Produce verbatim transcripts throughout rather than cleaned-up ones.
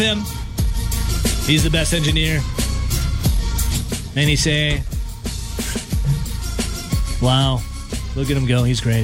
him. He's the best engineer. And he say, wow, look at him go. He's great.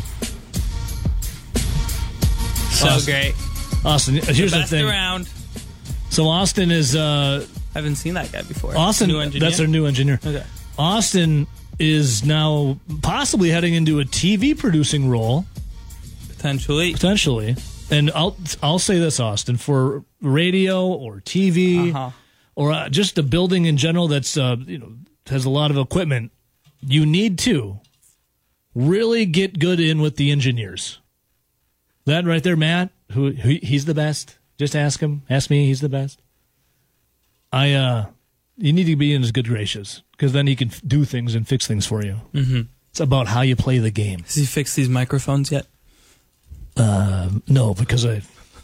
So Austin. great. Austin, here's the, the best thing. around. So Austin is... Uh, I haven't seen that guy before. Austin, new engineer? that's our new engineer. Okay. Austin is now possibly heading into a T V producing role. Potentially. Potentially. And I'll I'll say this, Austin, for radio or T V Uh-huh. or uh, just a building in general that's uh, you know has a lot of equipment, you need to really get good in with the engineers. That right there, Matt, who, who he's the best. Just ask him. Ask me. He's the best. I uh, you need to be in his good graces because then he can f- do things and fix things for you. Mm-hmm. It's about how you play the game. Has he fixed these microphones yet? Uh, no, because I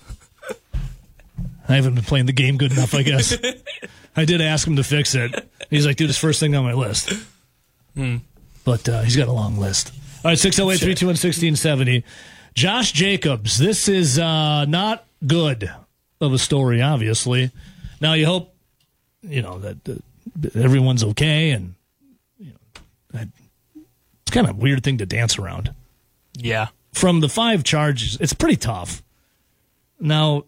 I haven't been playing the game good enough, I guess. I did ask him to fix it. He's like, dude, it's first thing on my list. Hmm. But uh, he's got a long list. All right, six oh eight, three two one, one six seven oh. Josh Jacobs. This is uh, not good of a story, obviously. Now, you hope, you know, that, that everyone's okay. And, you know, that, it's kind of a weird thing to dance around. Yeah. From the five charges, it's pretty tough. Now,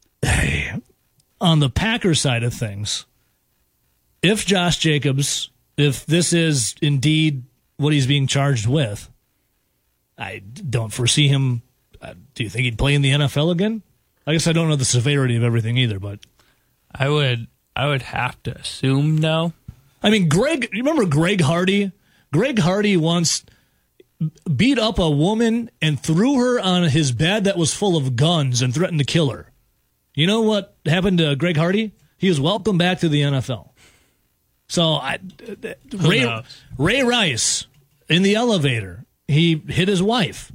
on the Packers side of things, if Josh Jacobs, if this is indeed what he's being charged with, I don't foresee him. Uh, do you think he'd play in the N F L again? I guess I don't know the severity of everything either, but I would I would have to assume no. I mean, Greg, you remember Greg Hardy? Greg Hardy once beat up a woman and threw her on his bed that was full of guns and threatened to kill her. You know what happened to Greg Hardy? He was welcomed back to the N F L. So I, Ray, Ray Rice in the elevator, he hit his wife.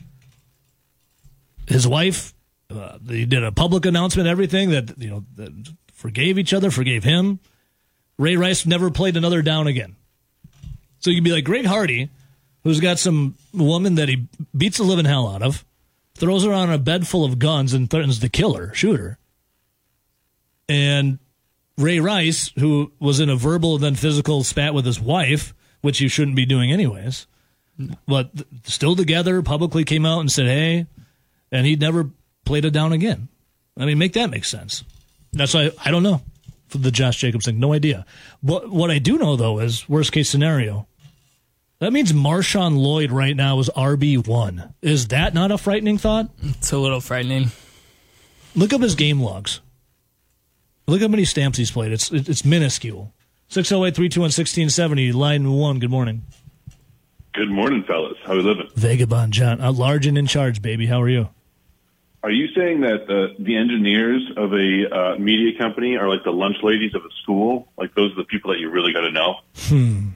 His wife, uh, they did a public announcement, everything that you know, that forgave each other, forgave him. Ray Rice never played another down again. So you'd be like Greg Hardy, who's got some woman that he beats the living hell out of, throws her on a bed full of guns and threatens to kill her, shoot her. And Ray Rice, who was in a verbal and then physical spat with his wife, which you shouldn't be doing anyways, but still together, publicly came out and said, hey, and he'd never played it down again. I mean, make that make sense. That's why I, I don't know for the Josh Jacobs thing. No idea. What, what I do know, though, is worst case scenario. That means Marshawn Lloyd right now is R B one. Is that not a frightening thought? It's a little frightening. Look up his game logs. Look how many stamps he's played. It's it's minuscule. six oh eight, three two one, one six seven oh, line one. Good morning. Good morning, fellas. How we living? Vagabond John. Uh, large and in charge, baby. How are you? Are you saying that uh, the engineers of a uh, media company are like the lunch ladies of a school? Like those are the people that you really got to know? Hmm.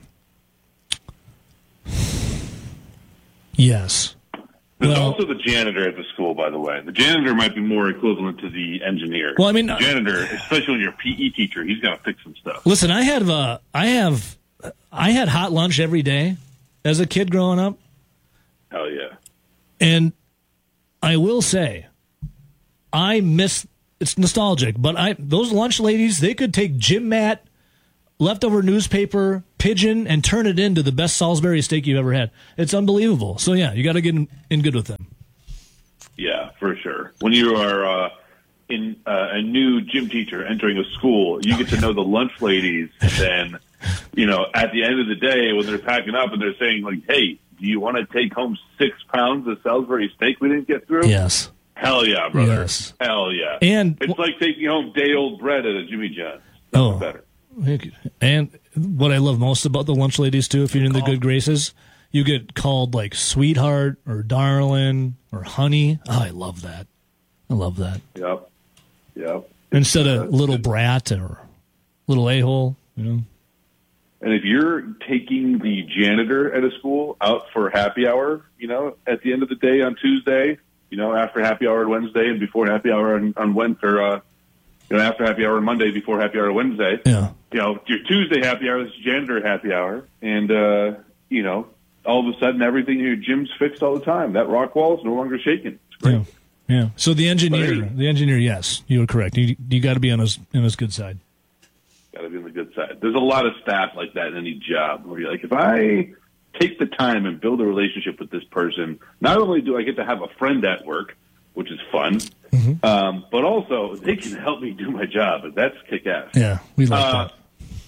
Yes. There's Well, also the janitor at the school, by the way. The janitor might be more equivalent to the engineer. Well, I mean, the janitor, especially your P E teacher, he's got to fix some stuff. listen, I have uh, I have I had hot lunch every day as a kid growing up, Hell yeah. and I will say, I miss. It's nostalgic, but I those lunch ladies, they could take gym mat, leftover newspaper, pigeon, and turn it into the best Salisbury steak you've ever had. It's unbelievable. So yeah, you got to get in, in good with them. Yeah, for sure. When you are uh, in uh, a new gym teacher entering a school, you get to know the lunch ladies. And then, you know, at the end of the day, when they're packing up and they're saying, like, hey, do you want to take home six pounds of Salisbury steak we didn't get through? Yes. Hell yeah, brother. Yes. Hell yeah. And it's like taking home day-old bread at a Jimmy John's. Oh. Better. And what I love most about the lunch ladies, too, if you're in the good graces, you get called, like, sweetheart or darling or honey. Oh, I love that. I love that. Yep. Yep. Instead of little brat or little a-hole, you know. And if you're taking the janitor at a school out for happy hour, you know, at the end of the day on Tuesday, you know, after happy hour on Wednesday and before happy hour on, on Wednesday, or, uh, you know, after happy hour on Monday, before happy hour on Wednesday. Yeah. You know, your Tuesday happy hour is janitor happy hour. And, uh, you know, all of a sudden everything in your gym's fixed all the time. That rock wall is no longer shaking. It's great. Yeah. Yeah. So the engineer, But, the engineer, yes, you were correct. You you got to be on his on his good side. Got to be on the good side. There's a lot of staff like that in any job where you're like, if I take the time and build a relationship with this person, not only do I get to have a friend at work, which is fun, mm-hmm. um, but also they can help me do my job, and that's kick-ass. Yeah, we like uh, that.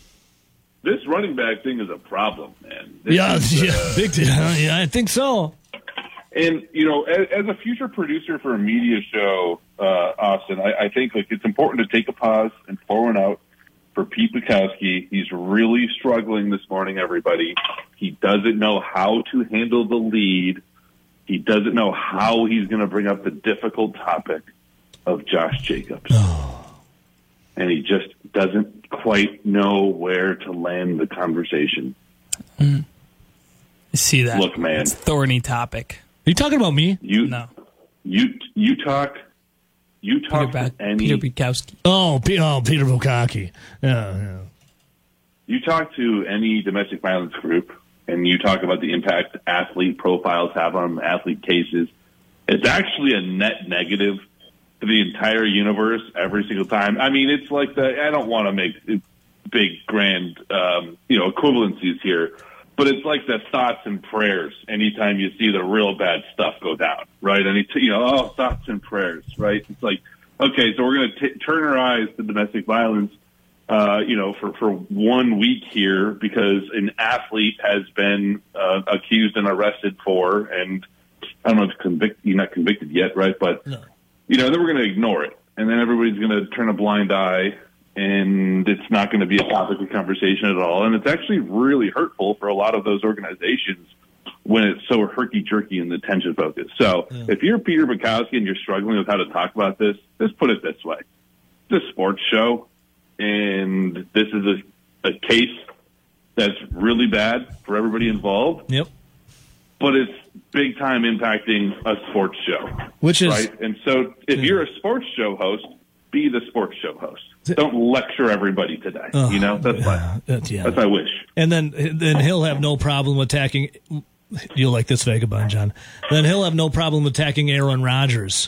This running back thing is a problem, man. This Yeah, is, yeah, uh, big deal. Yeah, I think so. And, you know, as, as a future producer for a media show, uh, Austin, I, I think like it's important to take a pause and pour one out for Pete Bukowski. He's really struggling this morning, everybody. He doesn't know how to handle the lead. He doesn't know how he's going to bring up the difficult topic of Josh Jacobs. Oh. And he just doesn't quite know where to land the conversation. Mm. I see that. Look, man. It's a thorny topic. Are you talking about me? You, No. you, you talk, you talk Peter, to ba- any, Peter Bukowski. Oh, P- oh Peter Bukowski. Yeah, yeah. you talk to any domestic violence group and you talk about the impact athlete profiles have on athlete cases, it's actually a net negative to the entire universe every single time. I mean, it's like the, I don't want to make big, grand, um, you know, equivalencies here, but it's like the thoughts and prayers anytime you see the real bad stuff go down, right? And, you know, oh, thoughts and prayers, right? It's like, okay, so we're going to turn our eyes to domestic violence, uh, you know, for, for one week here because an athlete has been uh, accused and arrested for, and I don't know if convict, you're not convicted yet, right? But, No. you know, then we're going to ignore it. And then everybody's going to turn a blind eye, and it's not going to be a topic of conversation at all. And it's actually really hurtful for a lot of those organizations when it's so herky-jerky in the attention focus. So Yeah. if you're Peter Bukowski and you're struggling with how to talk about this, just put it this way. It's a sports show, and this is a, a case that's really bad for everybody involved, Yep. but it's big time impacting a sports show. Which is Right? And so if you're a sports show host, be the sports show host. Don't lecture everybody today. Oh, you know, that's my, yeah, that's, yeah. that's my wish. And then then he'll have no problem attacking. You'll like this vagabond, John. Then he'll have no problem attacking Aaron Rodgers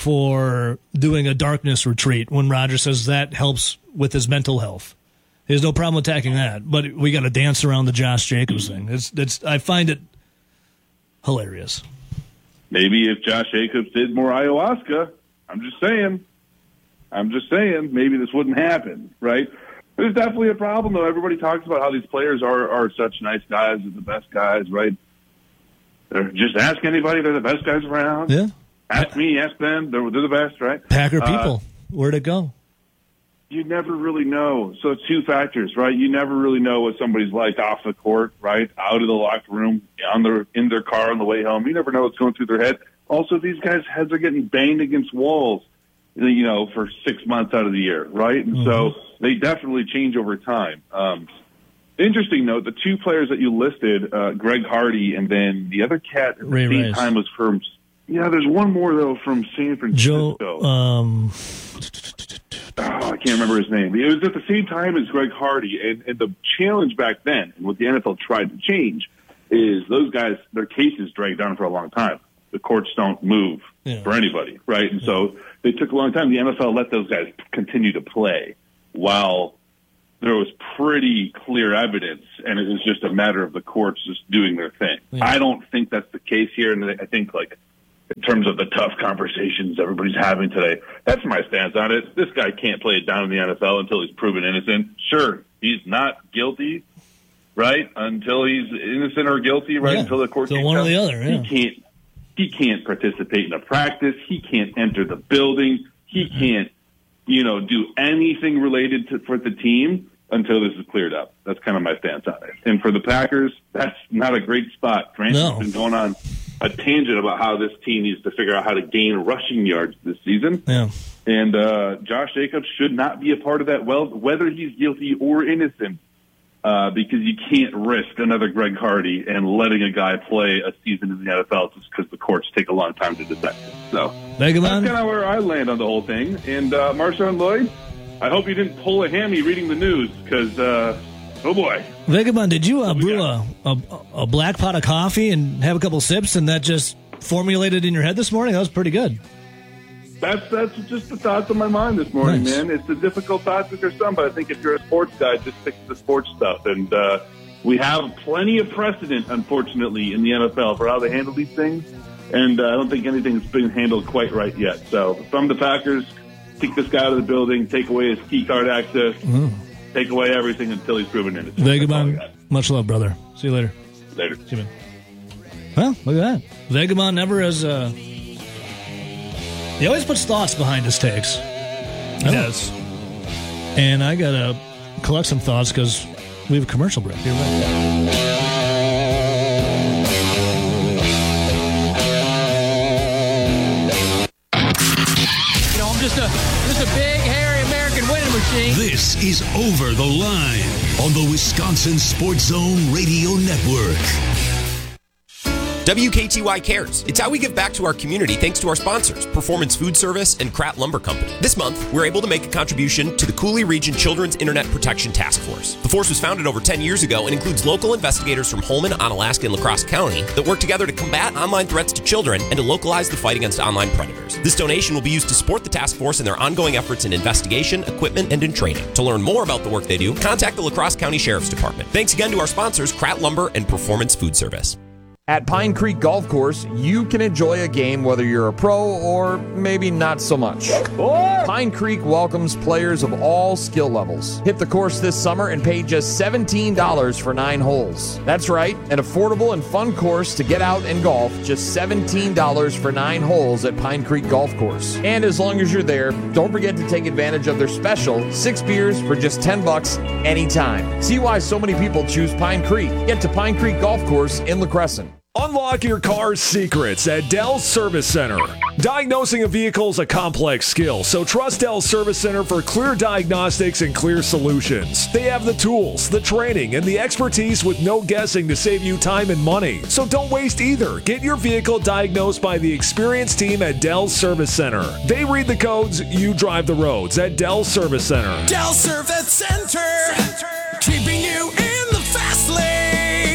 for doing a darkness retreat when Rodgers says that helps with his mental health. He has no problem attacking that. But we got to dance around the Josh Jacobs thing. It's it's. I find it hilarious. Maybe if Josh Jacobs did more ayahuasca, I'm just saying. I'm just saying, maybe this wouldn't happen, right? There's definitely a problem, though. Everybody talks about how these players are, are such nice guys, they're the best guys, right? They're, just ask anybody, they're the best guys around. Yeah. Ask me, ask them, they're, they're the best, right? Packer Uh, people, where'd it go? You never really know. So it's two factors, right? You never really know what somebody's like off the court, right? Out of the locker room, on their in their car on the way home. You never know what's going through their head. Also, these guys' heads are getting banged against walls, you know, for six months out of the year, right? And Mm-hmm. so they definitely change over time. Um, interesting note, the two players that you listed, uh, Greg Hardy and then the other cat at the Ray same Rice. time was from, yeah, there's one more, though, from San Francisco. Joe. Um, Oh, I can't remember his name. It was at the same time as Greg Hardy, and, and the challenge back then, and what the N F L tried to change, is those guys, their cases dragged on for a long time. The courts don't move Yeah. for anybody, right? And so they took a long time. The N F L let those guys continue to play while there was pretty clear evidence, and it was just a matter of the courts just doing their thing. Yeah. I don't think that's the case here, and I think, like, in terms of the tough conversations everybody's having today, that's my stance on it. This guy can't play it down in the N F L until he's proven innocent. Sure, he's not guilty, right? Until he's innocent or guilty, right? Yeah. Until the court So takes one or out. the other, yeah. He can't. He can't participate in a practice. He can't enter the building. He Mm-hmm. can't, you know, do anything related to for the team until this is cleared up. That's kind of my stance on it. And for the Packers, that's not a great spot. Grant's No. been going on a tangent about how this team needs to figure out how to gain rushing yards this season. yeah. And uh, Josh Jacobs should not be a part of that, well, whether he's guilty or innocent, uh, because you can't risk another Greg Hardy and letting a guy play a season in the N F L just because the courts take a long time to decide it. So that's Vagabond? kind of where I land on the whole thing. And uh, Marshawn Lloyd, I hope you didn't pull a hammy reading the news because, uh, oh boy. Vagabond, did you uh, we brew a, a a black pot of coffee and have a couple sips, and that just formulated in your head this morning? That was pretty good. That's that's just the thoughts on my mind this morning, Nice. man. It's a difficult topic for some, but I think if you're a sports guy, just stick to the sports stuff. And uh, we have plenty of precedent, unfortunately, in the N F L for how they handle these things. And uh, I don't think anything's been handled quite right yet. So from the Packers, kick this guy out of the building, take away his key card access, mm. take away everything until he's proven innocent. Vagabond, much love, brother. See you later. Later. See you, man. Well, look at that. Vagabond never has... Uh, he always puts thoughts behind his takes. Yes. And I got to collect some thoughts because we have a commercial break. You're right. Just a, just a big, hairy American winning machine. This is Over the Line on the Wisconsin Sports Zone Radio Network. W K T Y cares. It's how we give back to our community thanks to our sponsors, Performance Food Service and Kratt Lumber Company. This month, we're able to make a contribution to the Cooley Region Children's Internet Protection Task Force. The force was founded over ten years ago and includes local investigators from Holmen, Onalaska, and La Crosse County that work together to combat online threats to children and to localize the fight against online predators. This donation will be used to support the task force in their ongoing efforts in investigation, equipment, and in training. To learn more about the work they do, contact the La Crosse County Sheriff's Department. Thanks again to our sponsors, Kratt Lumber and Performance Food Service. At Pine Creek Golf Course, you can enjoy a game whether you're a pro or maybe not so much. Pine Creek welcomes players of all skill levels. Hit the course this summer and pay just seventeen dollars for nine holes. That's right, an affordable and fun course to get out and golf, just seventeen dollars for nine holes at Pine Creek Golf Course. And as long as you're there, don't forget to take advantage of their special six beers for just ten bucks anytime. See why so many people choose Pine Creek. Get to Pine Creek Golf Course in La Crescent. Unlock your car's secrets at Dell's Service Center. Diagnosing a vehicle is a complex skill, so trust Dell's Service Center for clear diagnostics and clear solutions. They have the tools, the training, and the expertise with no guessing to save you time and money. So don't waste either. Get your vehicle diagnosed by the experienced team at Dell's Service Center. They read the codes, you drive the roads at Dell's Service Center. Dell Service Center, Center. Keeping you in the fast lane.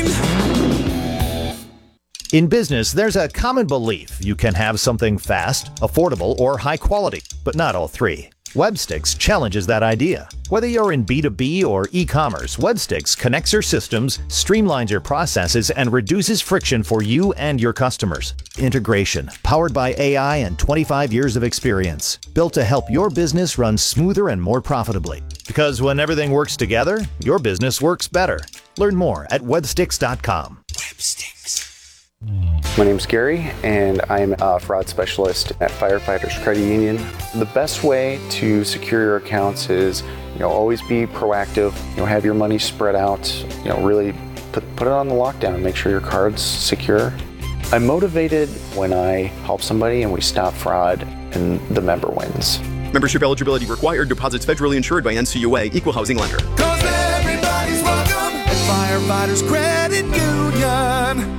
In business, there's a common belief you can have something fast, affordable, or high quality, but not all three. Webstix challenges that idea. Whether you're in B two B or e-commerce, Webstix connects your systems, streamlines your processes, and reduces friction for you and your customers. Integration, powered by A I and twenty-five years of experience, built to help your business run smoother and more profitably. Because when everything works together, your business works better. Learn more at webstix dot com. Webstix. My name's Gary, and I'm a fraud specialist at Firefighters Credit Union. The best way to secure your accounts is, you know, always be proactive. You know, have your money spread out. You know, really put put it on the lockdown. Make sure your card's secure. I'm motivated when I help somebody and we stop fraud, and the member wins. Membership eligibility required. Deposits federally insured by N C U A. Equal housing lender. 'Cause everybody's welcome at Firefighters Credit Union.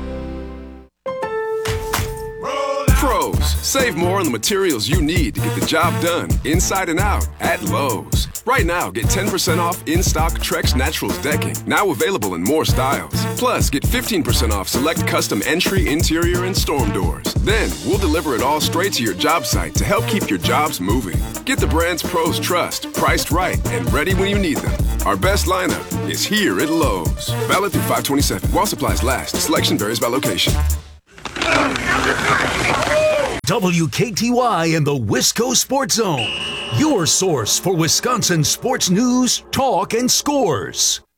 Pros, save more on the materials you need to get the job done inside and out at Lowe's. Right now, get ten percent off in-stock Trex Naturals decking, now available in more styles. Plus, get fifteen percent off select custom entry, interior, and storm doors. Then, we'll deliver it all straight to your job site to help keep your jobs moving. Get the brands pros trust, priced right, and ready when you need them. Our best lineup is here at Lowe's. Valid through five twenty-seven. While supplies last, selection varies by location. W K T Y and the Wisco Sports Zone, your source for Wisconsin sports news, talk, and scores.